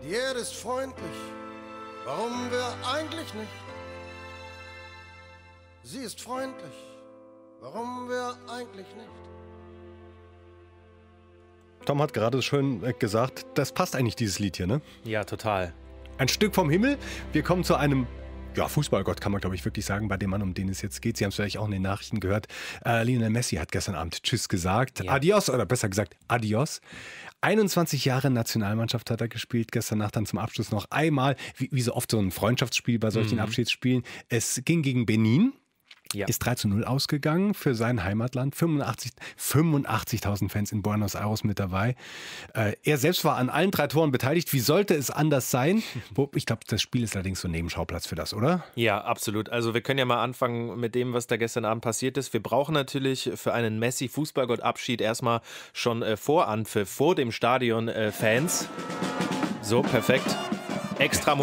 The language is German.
Die Erde ist freundlich, warum wir eigentlich nicht? Sie ist freundlich, warum wir eigentlich nicht? Tom hat gerade schön gesagt, das passt eigentlich, dieses Lied hier, ne? Ja, total. Ein Stück vom Himmel. Wir kommen zu einem Fußballgott, kann man, glaube ich, wirklich sagen, bei dem Mann, um den es jetzt geht. Sie haben es vielleicht auch in den Nachrichten gehört. Lionel Messi hat gestern Abend Tschüss gesagt. Ja. Adios, oder besser gesagt Adios. 21 Jahre Nationalmannschaft hat er gespielt. Gestern Nacht dann zum Abschluss noch einmal, wie so oft so ein Freundschaftsspiel bei solchen Abschiedsspielen. Es ging gegen Benin. Ja. Ist 3:0 ausgegangen für sein Heimatland. 85.000 Fans in Buenos Aires mit dabei. Er selbst war an allen 3 Toren beteiligt. Wie sollte es anders sein? Ich glaube, das Spiel ist allerdings so ein Nebenschauplatz für das, oder? Ja, absolut. Also wir können ja mal anfangen mit dem, was da gestern Abend passiert ist. Wir brauchen natürlich für einen Messi-Fußballgott-Abschied erstmal schon Voranpfiff vor dem Stadion Fans. So, perfekt. Extra